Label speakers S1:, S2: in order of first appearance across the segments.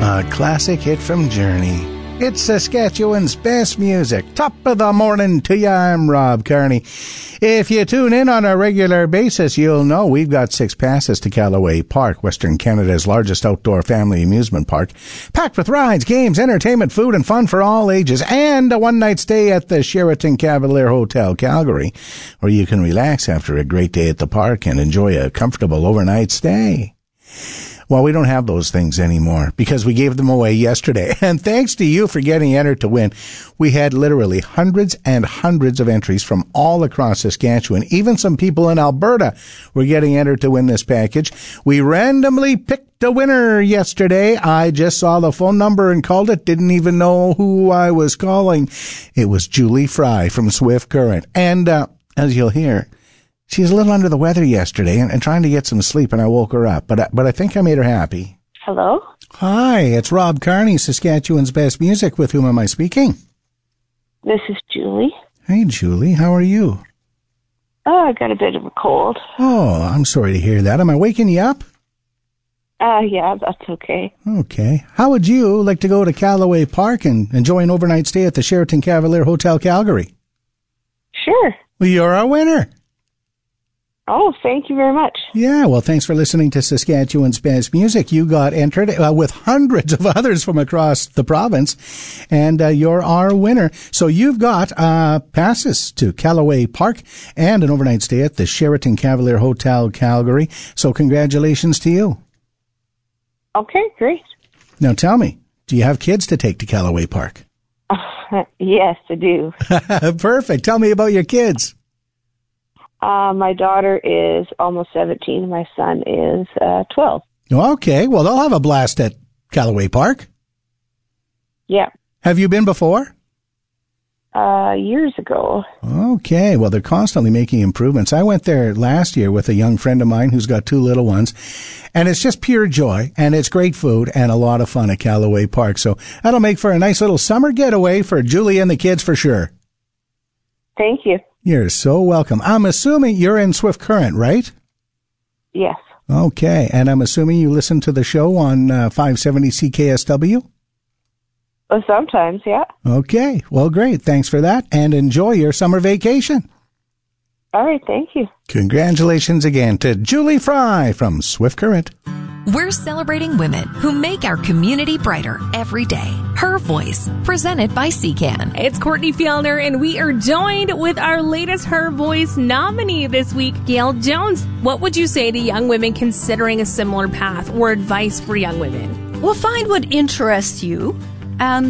S1: A classic hit from Journey. It's Saskatchewan's best music. Top of the morning to ya, I'm Rob Kearney. If you tune in on a regular basis, you'll know we've got 6 passes to Callaway Park, Western Canada's largest outdoor family amusement park. Packed with rides, games, entertainment, food, and fun for all ages. And a one-night stay at the Sheraton Cavalier Hotel, Calgary, where you can relax after a great day at the park and enjoy a comfortable overnight stay. Well, we don't have those things anymore because we gave them away yesterday. And thanks to you for getting entered to win. We had literally hundreds and hundreds of entries from all across Saskatchewan. Even some people in Alberta were getting entered to win this package. We randomly picked a winner yesterday. I just saw the phone number and called it. Didn't even know who I was calling. It was Julie Fry from Swift Current. And as you'll hear, she was a little under the weather yesterday and trying to get some sleep, and I woke her up. But I think I made her happy.
S2: Hello?
S1: Hi, it's Rob Kearney, Saskatchewan's best music. With whom am I speaking?
S2: This is Julie.
S1: Hey, Julie. How are you?
S2: Oh, I got a bit of a cold.
S1: Oh, I'm sorry to hear that. Am I waking you up?
S2: Yeah, that's okay.
S1: Okay. How would you like to go to Callaway Park and enjoy an overnight stay at the Sheraton Cavalier Hotel, Calgary?
S2: Sure.
S1: Well, you're our winner.
S2: Oh, thank you very much.
S1: Yeah, well, thanks for listening to Saskatchewan's Best Music. You got entered with hundreds of others from across the province, and you're our winner. So you've got passes to Callaway Park and an overnight stay at the Sheraton Cavalier Hotel, Calgary. So congratulations to you.
S2: Okay, great.
S1: Now tell me, do you have kids to take to Callaway Park?
S2: Yes, I do.
S1: Perfect. Tell me about your kids.
S2: My daughter is almost 17. My son is 12.
S1: Okay. Well, they'll have a blast at Callaway Park.
S2: Yeah.
S1: Have you been before?
S2: Years ago.
S1: Okay. Well, they're constantly making improvements. I went there last year with a young friend of mine who's got 2 little ones, and it's just pure joy, and it's great food and a lot of fun at Callaway Park. So that'll make for a nice little summer getaway for Julie and the kids for sure.
S2: Thank you.
S1: You're so welcome. I'm assuming you're in Swift Current, right?
S2: Yes.
S1: Okay. And I'm assuming you listen to the show on 570 CKSW?
S2: Well, sometimes, yeah.
S1: Okay. Well, great. Thanks for that. And enjoy your summer vacation.
S2: All right. Thank you.
S1: Congratulations again to Julie Fry from Swift Current.
S3: We're celebrating women who make our community brighter every day. Her Voice, presented by CCAN.
S4: It's Courtney Fielner, and we are joined with our latest Her Voice nominee this week, Gail Jones. What would you say to young women considering a similar path, or advice for young women?
S5: Well, find what interests you, and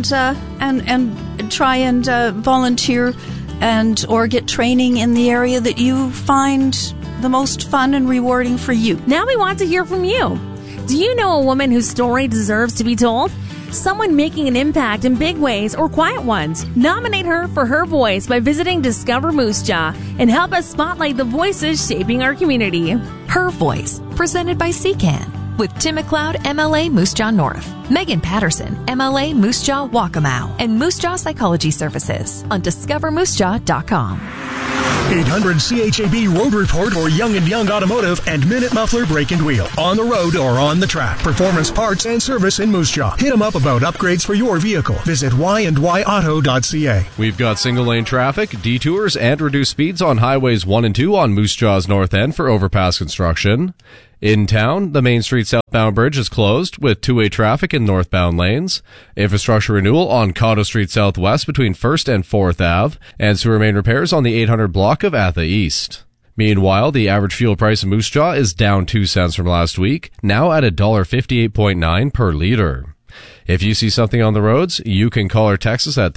S5: try and volunteer or get training in the area that you find the most fun and rewarding for you.
S4: Now we want to hear from you. Do you know a woman whose story deserves to be told? Someone making an impact in big ways or quiet ones. Nominate her for Her Voice by visiting Discover Moose Jaw and help us spotlight the voices shaping our community.
S3: Her Voice, presented by CCAN, with Tim McLeod, MLA Moose Jaw North, Megan Patterson, MLA Moose Jaw Waccamaw, and Moose Jaw Psychology Services on discovermoosejaw.com.
S6: 800 CHAB Road Report or Young & Young Automotive and Minute Muffler Brake and Wheel. On the road or on the track. Performance parts and service in Moose Jaw. Hit them up about upgrades for your vehicle. Visit yandYauto.ca.
S7: We've got single-lane traffic, detours, and reduced speeds on Highways 1 and 2 on Moose Jaw's north end for overpass construction. In town, the Main Street southbound bridge is closed with two-way traffic in northbound lanes. Infrastructure renewal on Cotto Street southwest between 1st and 4th Ave, and sewer main repairs on the 800 block of Atha East. Meanwhile, the average fuel price in Moose Jaw is down 2 cents from last week, now at $1.58.9 per liter. If you see something on the roads, you can call or text us at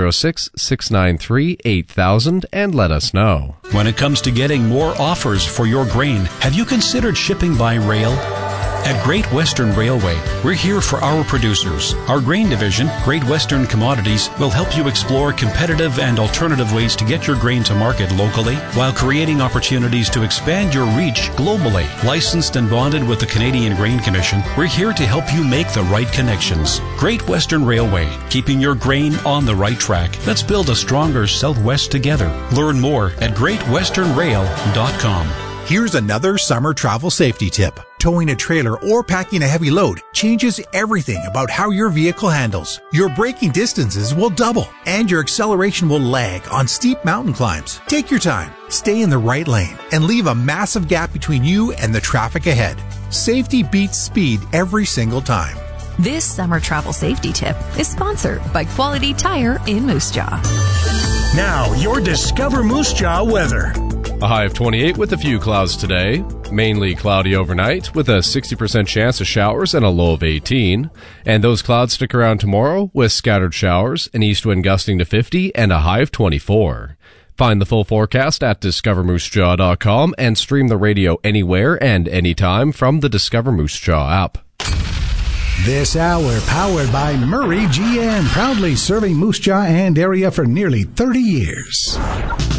S7: 306-693-8000 and let us know.
S8: When it comes to getting more offers for your grain, have you considered shipping by rail? At Great Western Railway, we're here for our producers. Our grain division, Great Western Commodities, will help you explore competitive and alternative ways to get your grain to market locally while creating opportunities to expand your reach globally. Licensed and bonded with the Canadian Grain Commission, we're here to help you make the right connections. Great Western Railway, keeping your grain on the right track. Let's build a stronger Southwest together. Learn more at greatwesternrail.com.
S9: Here's another summer travel safety tip. towing a trailer or packing a heavy load changes everything about how your vehicle handles. Your braking distances will double, and your acceleration will lag on steep mountain climbs. Take your time, stay in the right lane, and leave a massive gap between you and the traffic ahead. Safety beats speed every single time.
S3: This summer travel safety tip is sponsored by Quality Tire in Moose Jaw.
S6: Now, your Discover Moose Jaw weather.
S7: A high of 28 with a few clouds today. Mainly cloudy overnight with a 60% chance of showers and a low of 18. And those clouds stick around tomorrow with scattered showers, an east wind gusting to 50 and a high of 24. Find the full forecast at discovermoosejaw.com and stream the radio anywhere and anytime from the Discover Moose Jaw app.
S1: This hour powered by Murray GM, proudly serving Moose Jaw and area for nearly 30 years.